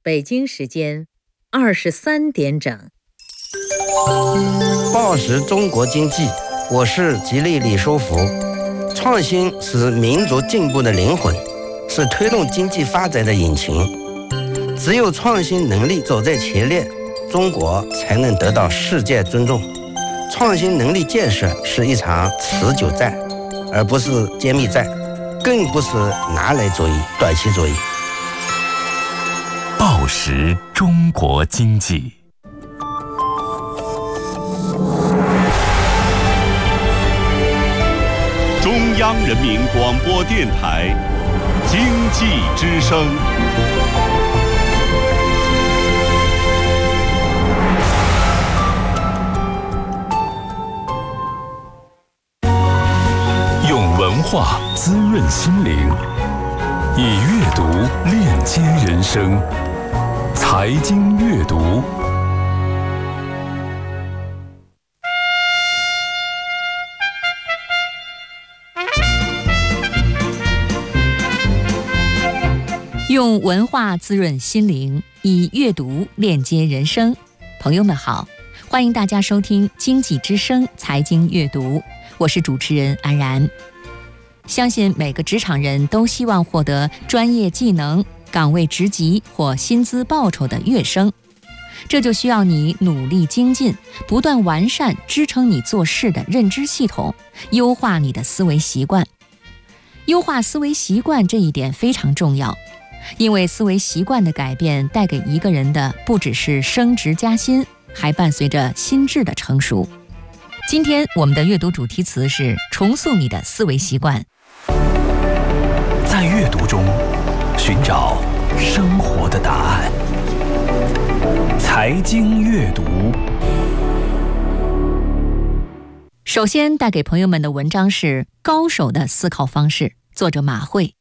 北京时间23点整。 报时中国经济，我是吉利李书福。创新是民族进步的灵魂，是推动经济发展的引擎。只有创新能力走在前列，中国才能得到世界尊重。创新能力建设是一场持久战，而不是歼灭战，更不是拿来主义、短期主义。 报时中国经济。 中央人民广播电台经济之声。 用文化滋润心灵，以阅读链接人生。财经阅读， 用文化滋润心灵，以阅读链接人生。朋友们好，欢迎大家收听经济之声财经阅读，我是主持人安然。相信每个职场人都希望获得专业技能、岗位职级或薪资报酬的跃升，这就需要你努力精进，不断完善支撑你做事的认知系统，优化你的思维习惯。优化思维习惯这一点非常重要，因为思维习惯的改变带给一个人的不只是升职加薪，还伴随着心智的成熟。今天我们的阅读主题词是重塑你的思维习惯。 在阅读中寻找生活的答案。财经阅读。 首先带给朋友们的文章是《高手的思考方式》，作者马慧。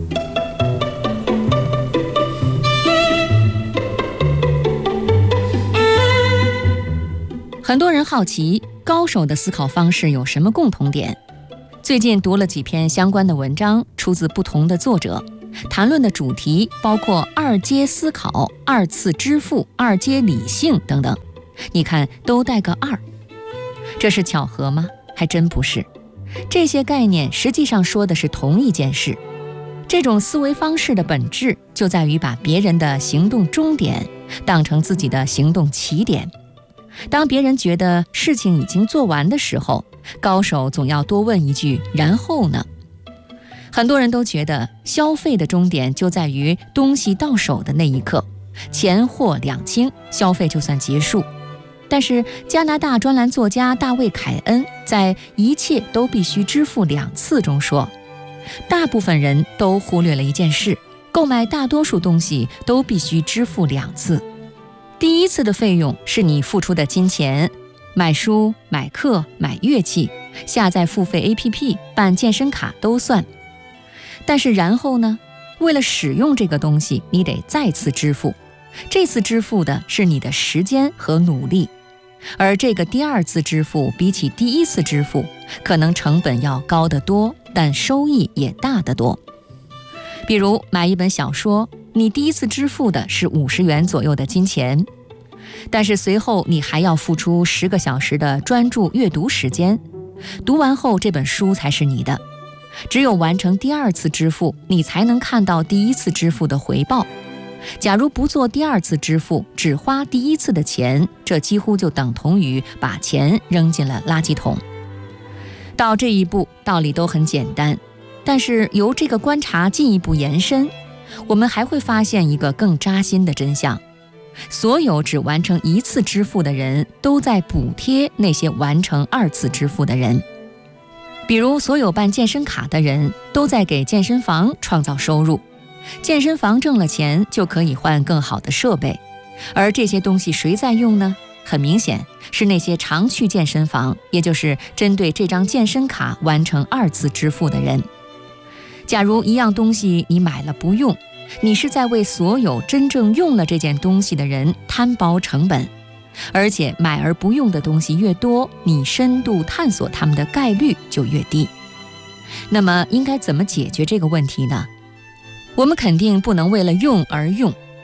很多人好奇高手的思考方式有什么共同点。最近读了几篇相关的文章，出自不同的作者，谈论的主题包括二阶思考、二次支付、二阶理性等等。你看，都带个二，这是巧合吗？还真不是。这些概念实际上说的是同一件事。这种思维方式的本质就在于把别人的行动终点当成自己的行动起点。当别人觉得事情已经做完的时候，高手总要多问一句，然后呢？很多人都觉得消费的终点就在于东西到手的那一刻，钱货两清，消费就算结束。但是加拿大专栏作家大卫·凯恩在《一切都必须支付2次》中说，大部分人都忽略了一件事，购买大多数东西都必须支付2次。第一次的费用是你付出的金钱，买书、买课、买乐器、下载付费 APP、办健身卡都算。但是然后呢？为了使用这个东西，你得再次支付。这次支付的是你的时间和努力，而这个第二次支付比起第一次支付，可能成本要高得多，但收益也大得多。比如买一本小说，你第一次支付的是50元左右的金钱，但是随后你还要付出10个小时的专注阅读时间，读完后这本书才是你的。只有完成第二次支付，你才能看到第一次支付的回报。假如不做第二次支付，只花第一次的钱，这几乎就等同于把钱扔进了垃圾桶。到这一步，道理都很简单，但是由这个观察进一步延伸，我们还会发现一个更扎心的真相：所有只完成1次支付的人，都在补贴那些完成2次支付的人。比如所有办健身卡的人都在给健身房创造收入，健身房挣了钱就可以换更好的设备，而这些东西谁在用呢？很明显是那些常去健身房，也就是针对这张健身卡完成2次支付的人。假如一样东西你买了不用，你是在为所有真正用了这件东西的人摊薄成本，而且买而不用的东西越多，你深度探索它们的概率就越低。那么应该怎么解决这个问题呢？我们肯定不能为了用而用。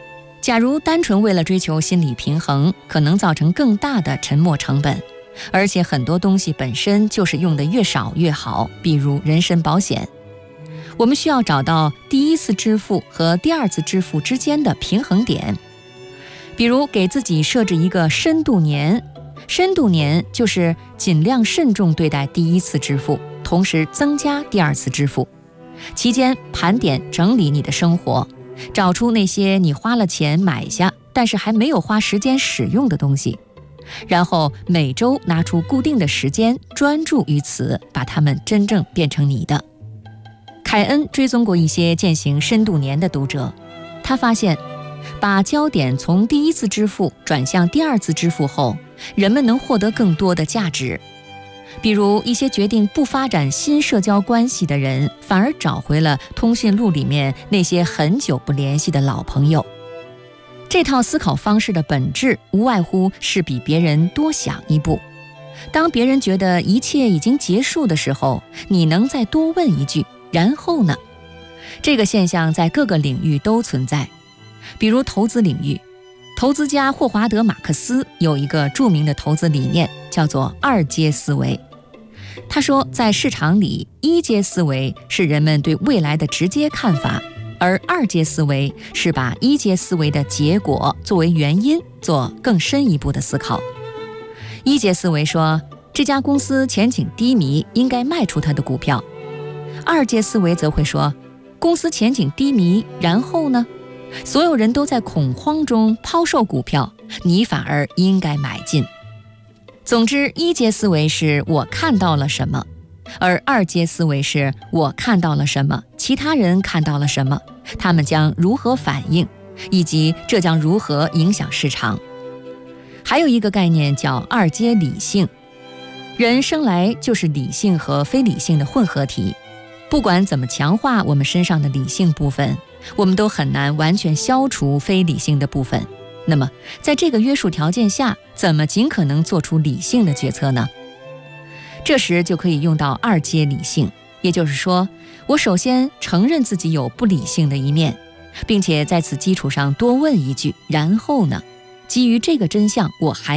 假如单纯为了追求心理平衡，可能造成更大的沉没成本，而且很多东西本身就是用的越少越好，比如人身保险。我们需要找到第一次支付和第二次支付之间的平衡点，比如给自己设置一个深度年，深度年就是尽量慎重对待第一次支付，同时增加第二次支付。期间盘点整理你的生活，找出那些你花了钱买下但是还没有花时间使用的东西，然后每周拿出固定的时间专注于此，把它们真正变成你的。凯恩追踪过一些践行深度年的读者，他发现把焦点从第一次支付转向第二次支付后，人们能获得更多的价值。比如一些决定不发展新社交关系的人，反而找回了通讯录里面那些很久不联系的老朋友。这套思考方式的本质无外乎是比别人多想一步。当别人觉得一切已经结束的时候，你能再多问一句，然后呢？这个现象在各个领域都存在。比如投资领域，投资家霍华德·马克思有一个著名的投资理念，叫做二阶思维。他说，在市场里，一阶思维是人们对未来的直接看法，而二阶思维是把一阶思维的结果作为原因，做更深一步的思考。一阶思维说，这家公司前景低迷，应该卖出它的股票。二阶思维则会说，公司前景低迷，然后呢？所有人都在恐慌中抛售股票，你反而应该买进。总之，一阶思维是我看到了什么，而二阶思维是我看到了什么，其他人看到了什么，他们将如何反应，以及这将如何影响市场。还有一个概念叫二阶理性，人生来就是理性和非理性的混合体，不管怎么强化我们身上的理性部分，我们都很难完全消除非理性的部分。那么在这个约束条件下，怎么尽可能做出理性的决策呢？这时就可以用到二阶理性，也就是说，我首先承认自己有不理性的一面，并且在此基础上多问一句，然后呢？基于这个真相，我还